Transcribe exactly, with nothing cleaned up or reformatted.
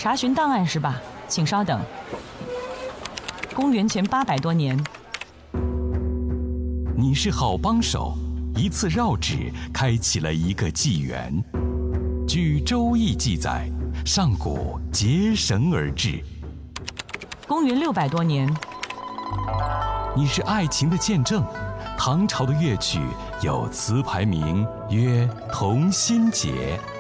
查询档案是吧？请稍等。公元前八百多年， 你是好帮手，一次绕指开启了一个纪元。据《周易》记载，上古结绳而治。 公元六百多年， 你是爱情的见证。唐朝的乐曲有词牌名曰《同心结》。